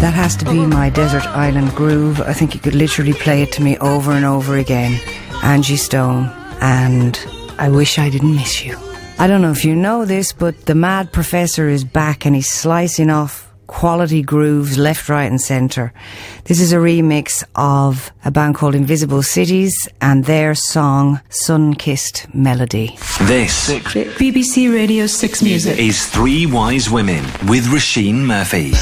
That has to be my Desert Island Groove. I think you could literally play it to me over and over again. Angie Stone and I Wish I Didn't Miss You. I don't know if you know this, but the Mad Professor is back and he's slicing off quality grooves left, right and centre. This is a remix of a band called Invisible Cities and their song Sun-Kissed Melody. This BBC Radio 6 Music is Three Wise Women with Roisin Murphy.